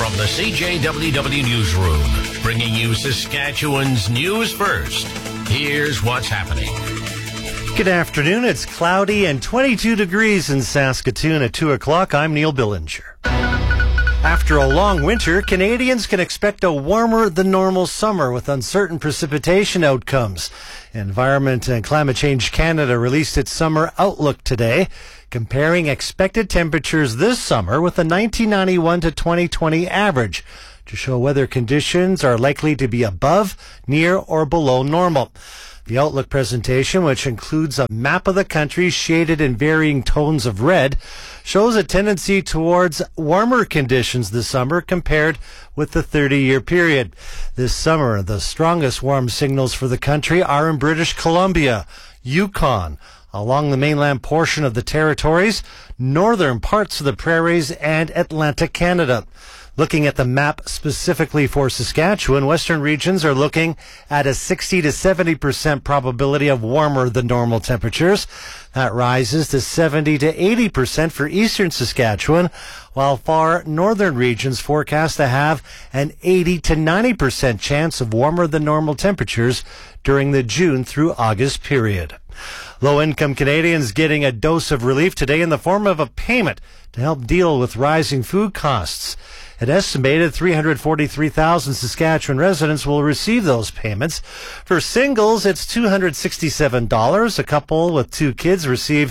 From the CJWW Newsroom, bringing you Saskatchewan's news first. Here's what's happening. Good afternoon. It's cloudy and 22 degrees in Saskatoon at 2 o'clock. I'm Neil Billinger. After a long winter, Canadians can expect a warmer than normal summer with uncertain precipitation outcomes. Environment and Climate Change Canada released its summer outlook today, comparing expected temperatures this summer with the 1991 to 2020 average to show whether conditions are likely to be above, near, or below normal. The Outlook presentation, which includes a map of the country shaded in varying tones of red, shows a tendency towards warmer conditions this summer compared with the 30-year period. This summer, the strongest warm signals for the country are in British Columbia, Yukon, along the mainland portion of the territories, northern parts of the prairies, and Atlantic Canada. Looking at the map specifically for Saskatchewan, western regions are looking at a 60 to 70% probability of warmer than normal temperatures. That rises to 70 to 80% for eastern Saskatchewan, while far northern regions forecast to have an 80 to 90% chance of warmer than normal temperatures during the June through August period. Low-income Canadians getting a dose of relief today in the form of a payment to help deal with rising food costs. An estimated 343,000 Saskatchewan residents will receive those payments. For singles, it's $267. A couple with two kids receive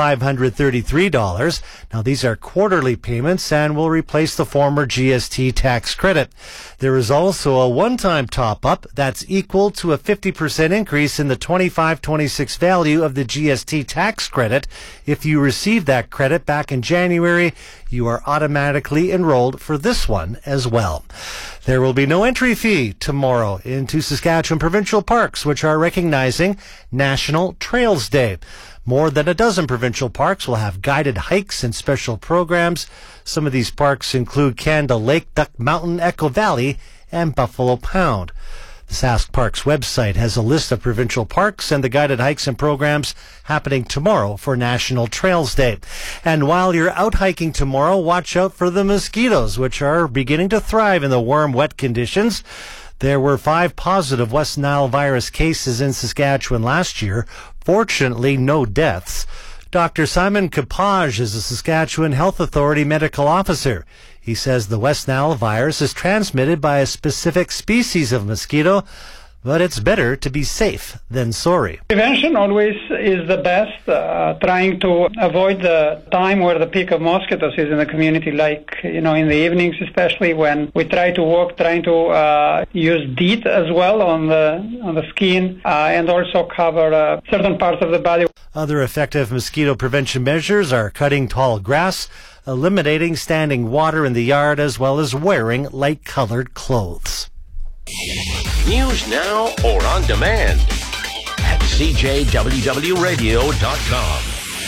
$533. Now, these are quarterly payments and will replace the former GST tax credit. There is also a one-time top-up that's equal to a 50% increase in the 25-26 value of the GST tax credit. If you receive that credit back in January, you are automatically enrolled for this one as well. There will be no entry fee tomorrow into Saskatchewan provincial parks, which are recognizing National Trails Day. More than a dozen provincial parks will have guided hikes and special programs. Some of these parks include Candle Lake, Duck Mountain, Echo Valley, and Buffalo Pound. The Sask Parks website has a list of provincial parks and the guided hikes and programs happening tomorrow for National Trails Day. And while you're out hiking tomorrow, watch out for the mosquitoes, which are beginning to thrive in the warm, wet conditions. There were 5 positive West Nile virus cases in Saskatchewan last year. Fortunately, no deaths. Dr. Simon Kapaj is a Saskatchewan Health Authority medical officer. He says the West Nile virus is transmitted by a specific species of mosquito, but it's better to be safe than sorry. Prevention always is the best, trying to avoid the time where the peak of mosquitoes is in the community, like, in the evenings, especially when we try to walk, trying to use DEET as well on the skin, and also cover certain parts of the body. Other effective mosquito prevention measures are cutting tall grass, eliminating standing water in the yard, as well as wearing light-colored clothes. News now or on demand at CJWWRadio.com.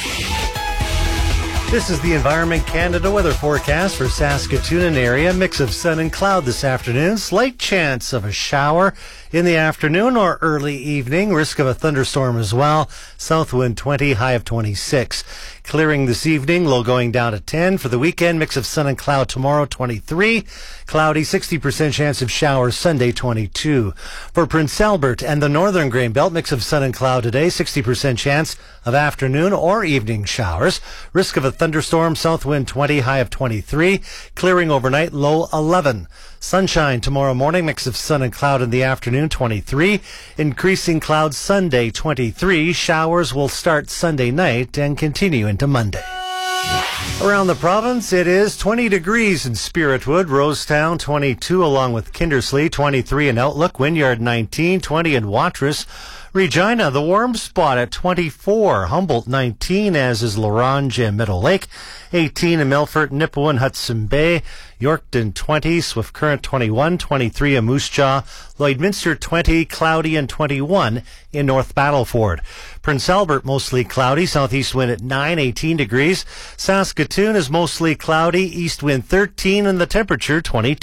This is the Environment Canada weather forecast for Saskatoon and area. Mix of sun and cloud this afternoon. Slight chance of a shower in the afternoon or early evening. Risk of a thunderstorm as well. South wind 20, high of 26. Clearing this evening, low going down to 10. For the weekend, mix of sun and cloud tomorrow, 23. Cloudy, 60% chance of showers Sunday, 22. For Prince Albert and the northern grain belt, mix of sun and cloud today, 60% chance of afternoon or evening showers. Risk of a thunderstorm, south wind 20, high of 23. Clearing overnight, low 11. Sunshine tomorrow morning, mix of sun and cloud in the afternoon, 23. Increasing clouds Sunday, 23. Showers will start Sunday night and continue into Monday. Around the province, it is 20 degrees in Spiritwood, Rosetown 22, along with Kindersley 23 in Outlook, Wynyard 19, 20 in Watrous, Regina, the warm spot at 24, Humboldt 19, as is Lorange and Middle Lake, 18 in Milford, Nipawin, Hudson Bay, Yorkton 20, Swift Current 21, 23 in Moose Jaw, Lloydminster 20, cloudy and 21 in North Battleford. Prince Albert mostly cloudy, southeast wind at 9, 18 degrees. Saskatoon is mostly cloudy, east wind 13 and the temperature 22.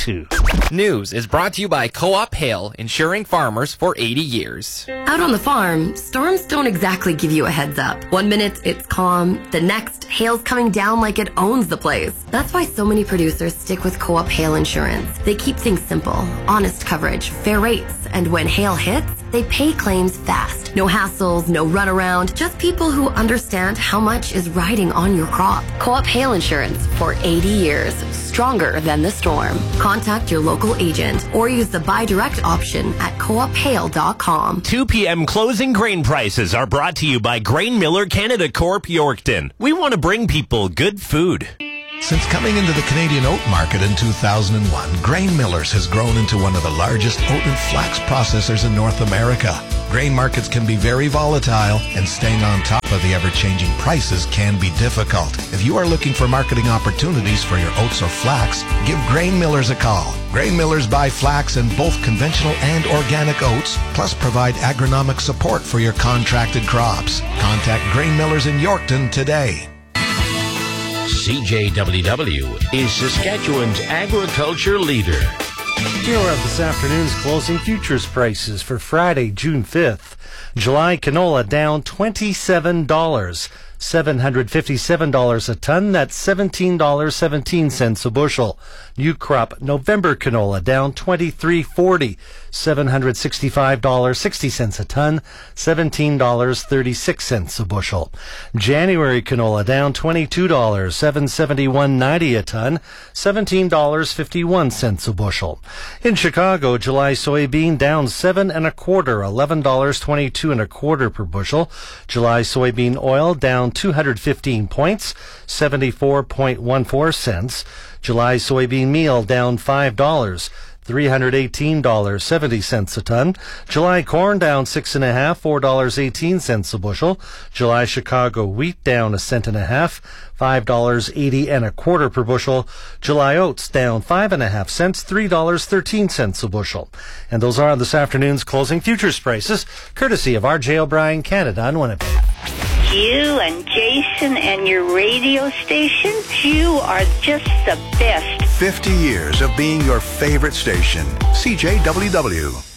News is brought to you by Co-op Hail, insuring farmers for 80 years. Out on the farm, storms don't exactly give you a heads up. 1 minute, it's calm. The next, hail's coming down like it owns the place. That's why so many producers stick with Co-op Hail Insurance. They keep things simple, honest coverage, fair rates, and when hail hits, they pay claims fast. No hassles, no runaround, just people who understand how much is riding on your crop. Co-op Hail Insurance for 80 years. Stronger than the storm. Contact your local agent or use the buy direct option at coophail.com. 2 p.m. closing grain prices are brought to you by Grain Miller Canada Corp. Yorkton. We want to bring people good food. Since coming into the Canadian oat market in 2001, Grain Millers has grown into one of the largest oat and flax processors in North America. Grain markets can be very volatile, and staying on top of the ever-changing prices can be difficult. If you are looking for marketing opportunities for your oats or flax, give Grain Millers a call. Grain Millers buy flax in both conventional and organic oats, plus provide agronomic support for your contracted crops. Contact Grain Millers in Yorkton today. CJWW is Saskatchewan's agriculture leader. Here are this afternoon's closing futures prices for Friday, June 5th. July canola down $27, $757 a ton. That's $17.17 a bushel. New crop November canola down $23.40, $765.60 a ton, $17.36 a bushel. January canola down $22, $771.90 a ton, $17.51 a bushel. In Chicago, July soybean down 7 1/4, $11.22 1/4 per bushel. July soybean oil down 215 points, 74.14 cents. July soybean meal down $5, $318.70 a ton. July corn down 6 1/2, $4.18 a bushel. July Chicago wheat down 1.5 cents, $5.80 1/4 per bushel. July oats down 5 1/2 cents, $3.13 a bushel. And those are this afternoon's closing futures prices, courtesy of R.J. O'Brien Canada in Winnipeg. You and Jason and your radio station, you are just the best. 50 years of being your favorite station. CJWW.